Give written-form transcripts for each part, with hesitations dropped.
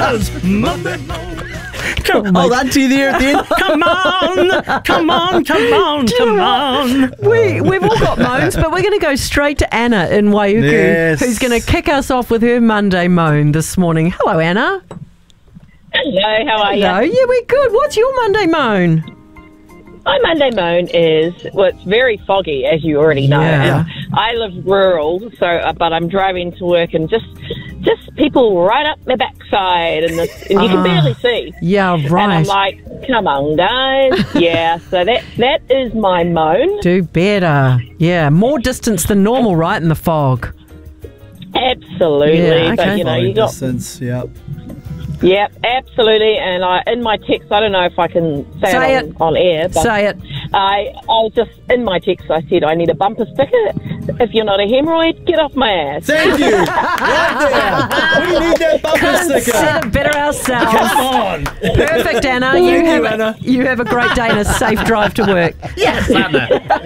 'cause Monday moan. Hold on to you there at the end. Come on, come on, come on, come on. We've all got moans, but we're going to go straight to Anna in Waiuku, Yes. who's going to kick us off with her Monday moan this morning. Hello, Anna. Hello, how are you? Hello. Yeah, we're good. What's your Monday moan? My Monday moan is, well, it's very foggy, as you already know. Yeah. I live rural, but I'm driving to work and just people right up my backside, and you can barely see. Yeah, right. And I'm like, come on, guys. Yeah, so that is my moan. Do better. Yeah, more distance than normal, right, in the fog. Absolutely. Yeah, okay. But, you know, you got... Distance, yeah. Yeah, absolutely. And in my text, I don't know if I can say it on air. But Say it. I just, in my text, I said, I need a bumper sticker. If you're not a hemorrhoid, get off my ass. Thank you. Right there. We need that bumper Couldn't sticker. said it better ourselves. Come on. Perfect, Anna. Thank you, have Anna. You have a great day and a safe drive to work. Yes, Anna.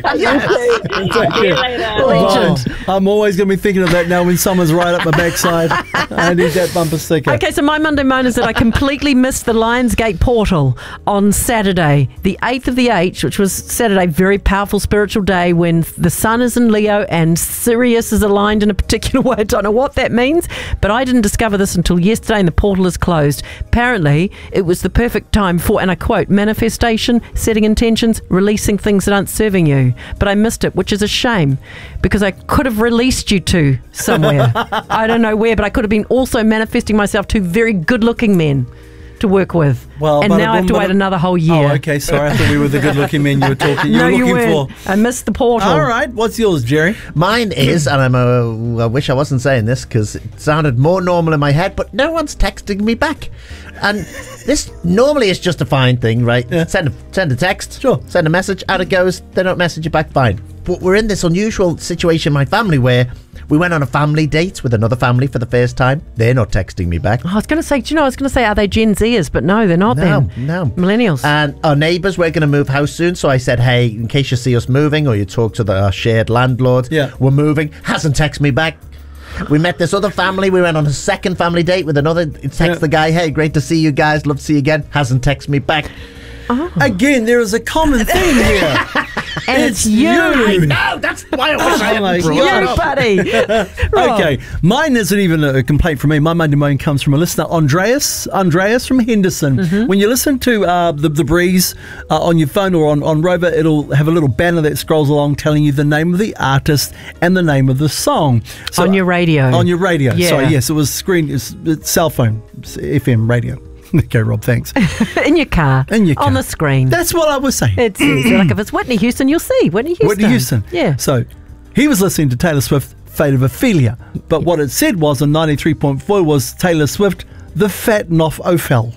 See you later. Legend. Oh, I'm always going to be thinking of that now when someone's right up my backside. I need that bumper sticker. Okay, so my Monday moan is that I completely missed the Lionsgate portal on Saturday, the 8th of the 8th, which was Saturday, very powerful spiritual day when the sun is in Leo and Sirius is aligned in a particular way. I don't know what that means, but I didn't discover this until yesterday and the portal is closed. Apparently, it was the perfect time for, and I quote, manifestation, setting intentions, releasing things that aren't serving you. But I missed it, which is a shame because I could have released you to somewhere. I don't know where, but I could have been also manifesting myself to very good-looking men to work with. Well, and now I have to wait another whole year. Oh, okay. Sorry. I thought we were the good-looking men you were talking. No, were you looking weren't. for. I missed the portal. All right. What's yours, Jerry? Mine is, and I wish I wasn't saying this because it sounded more normal in my head, but no one's texting me back. And this normally is just a fine thing, right? Yeah. Send a text, Sure. send a message, out it goes, they don't message you back, fine. But we're in this unusual situation in my family where we went on a family date with another family for the first time. They're not texting me back. Oh, I was going to say, are they Gen Zers? But no, they're not No, them. no. Millennials. And our neighbours, we're going to move house soon. So I said, hey, in case you see us moving or you talk to our shared landlord, Yeah. we're moving. Hasn't texted me back. We met this other family. We went on a second family date with another. Text the guy, hey, great to see you guys. Love to see you again. Hasn't texted me back. Again, there is a common theme here. And it's you. No, that's why I wish I my hadn't brought God. it up. You, buddy. Okay, mine isn't even a complaint from me. My Monday moan comes from a listener, Andreas from Henderson. When you listen to the Breeze on your phone or on Rover, it'll have a little banner that scrolls along telling you the name of the artist and the name of the song. So, On your radio. On your radio. Yeah. Sorry, yes, it was it's cell phone, it's FM radio. Okay, Rob, thanks. In your car. In your car. On the screen. That's what I was saying. It's easy. Like if it's Whitney Houston, you'll see. Whitney Houston. Whitney Houston. Yeah. So he was listening to Taylor Swift, Fate of Ophelia. But what it said was on 93.4 was Taylor Swift, The Fat Noff Ophel.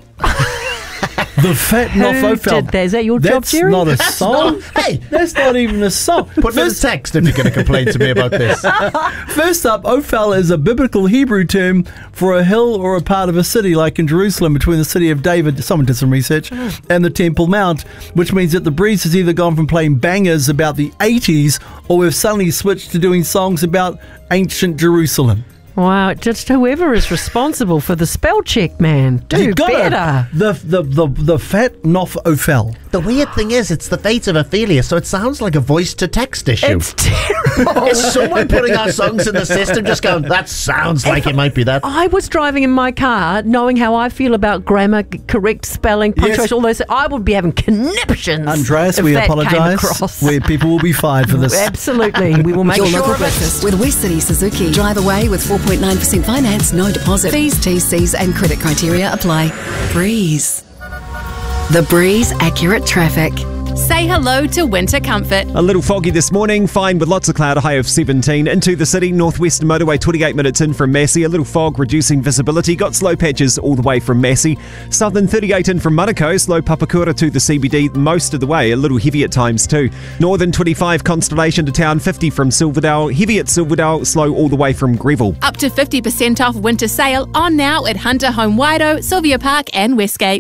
The Fat Noff Who Ophel. did that? Is that your job, That's Jerry? not a song. Hey, That's not even a song. put me in the text if you're going to complain to me about this. First up, Ophel is a biblical Hebrew term for a hill or a part of a city, like in Jerusalem, between the city of David, someone did some research, and the Temple Mount, which means that the Breeze has either gone from playing bangers about the 80s or we've suddenly switched to doing songs about ancient Jerusalem. Wow, just whoever is responsible for the spell check, man. Do You got it. better. The Fat Noff Ophel. The weird thing is, it's the Fate of Ophelia, so it sounds like a voice-to-text issue. It's terrible. Is someone putting our songs in the system just going, that sounds like it might be that? I was driving in my car knowing how I feel about grammar, correct spelling, punctuation, Yes. all those. I would be having conniptions. Andreas, if we that came apologise. across. People will be fired for this. Absolutely. We will make Your sure local of it. breakfast with West City Suzuki. Drive away with 4.9% finance, no deposit. Fees, TCs and credit criteria apply. Breeze. The Breeze Accurate Traffic. Say hello to winter comfort. A little foggy this morning, fine with lots of cloud, a high of 17. Into the city, Northwest Motorway 28 minutes in from Massey. A little fog reducing visibility, got slow patches all the way from Massey. Southern 38 in from Manukau, slow Papakura to the CBD most of the way, a little heavy at times too. Northern 25 Constellation to town, 50 from Silverdale, heavy at Silverdale, slow all the way from Greville. Up to 50% off winter sale on now at Hunter Home Waido, Sylvia Park and Westgate.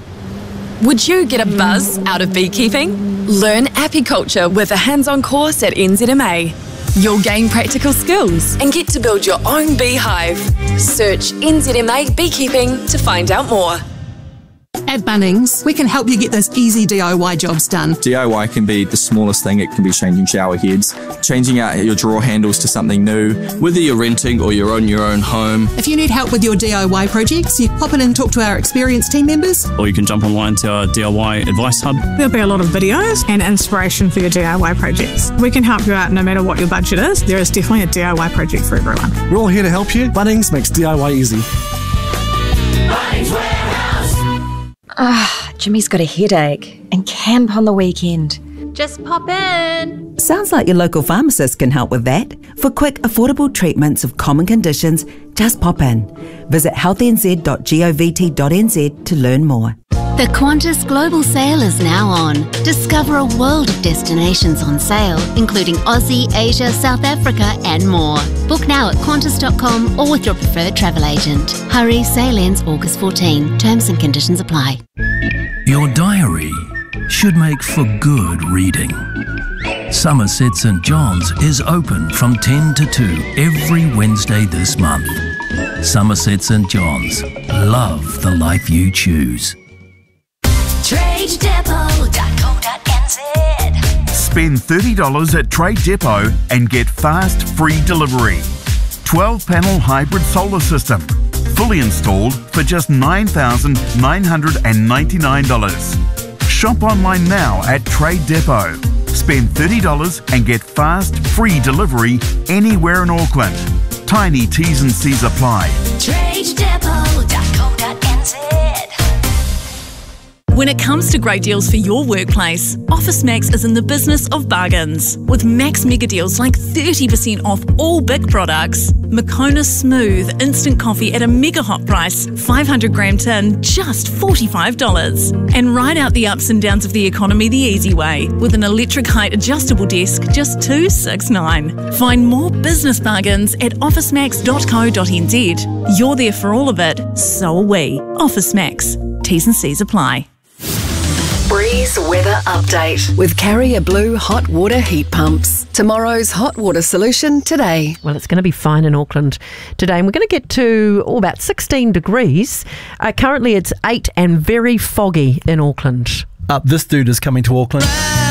Would you get a buzz out of beekeeping? Learn apiculture with a hands-on course at NZMA. You'll gain practical skills and get to build your own beehive. Search NZMA Beekeeping to find out more. At Bunnings, we can help you get those easy DIY jobs done. DIY can be the smallest thing. It can be changing shower heads, changing out your drawer handles to something new, whether you're renting or you're on your own home. If you need help with your DIY projects, you pop in and talk to our experienced team members. Or you can jump online to our DIY advice hub. There'll be a lot of videos and inspiration for your DIY projects. We can help you out no matter what your budget is. There is definitely a DIY project for everyone. We're all here to help you. Bunnings makes DIY easy. Bunnings Warehouse. Jimmy's got a headache and camp on the weekend. Just pop in. Sounds like your local pharmacist can help with that. For quick, affordable treatments of common conditions, just pop in. Visit healthnz.govt.nz to learn more. The Qantas Global Sale is now on. Discover a world of destinations on sale, including Aussie, Asia, South Africa and more. Book now at qantas.com or with your preferred travel agent. Hurry, sale ends August 14. Terms and conditions apply. Your diary should make for good reading. Somerset St John's is open from 10 to 2 every Wednesday this month. Somerset St John's. Love the life you choose. TradeDepot.co.nz. Spend $30 at Trade Depot and get fast, free delivery. 12-panel hybrid solar system. Fully installed for just $9,999. Shop online now at Trade Depot. Spend $30 and get fast, free delivery anywhere in Auckland. Tiny T's and C's apply. TradeDepot.co.nz. When it comes to great deals for your workplace, Office Max is in the business of bargains. With max mega deals like 30% off all big products, Moccona Smooth instant coffee at a mega hot price, 500 gram tin, just $45. And ride out the ups and downs of the economy the easy way with an electric height adjustable desk, just $269. Find more business bargains at officemax.co.nz. You're there for all of it, so are we. Office Max. T's and C's apply. Breeze weather update with Carrier Blue hot water heat pumps. Tomorrow's hot water solution today. Well, it's going to be fine in Auckland today, and we're going to get to about 16 degrees. Currently, it's 8 and very foggy in Auckland. This dude is coming to Auckland.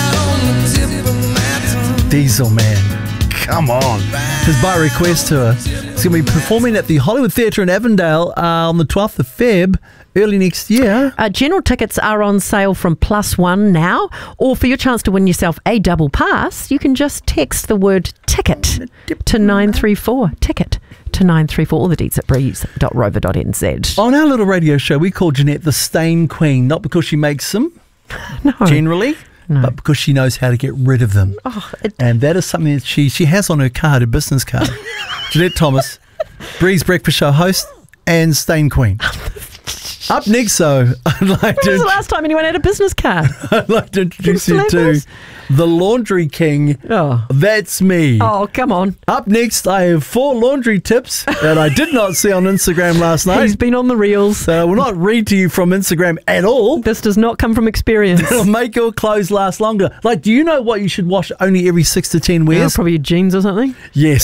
Diesel Man. Come on. His by request tour. He's going to be performing at the Hollywood Theatre in Avondale on the 12th of Feb. Early next year. General tickets are on sale from +1 now, or for your chance to win yourself a double pass, you can just text the word ticket to 934. Ticket to 934. All the deets at breeze.rover.nz. On our little radio show, we call Jeanette the Stain Queen, not because she makes them, generally, but because she knows how to get rid of them. And that is something that she has on her card, her business card. Jeanette Thomas, Breeze Breakfast Show host and Stain Queen. Up next, though, I'd like when was the last time anyone had a business card? I'd like to introduce you to the Laundry King. Oh. That's me. Oh, come on. Up next, I have 4 laundry tips that I did not see on Instagram last night. He's been on the reels. That I will not read to you from Instagram at all. This does not come from experience. It'll make your clothes last longer. Like, do you know what you should wash only every 6 to 10 wears? Probably your jeans or something? Yes.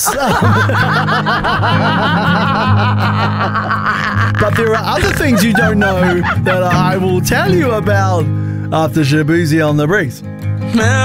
But there are other things you don't know that I will tell you about after Shabuzi on the Breeze.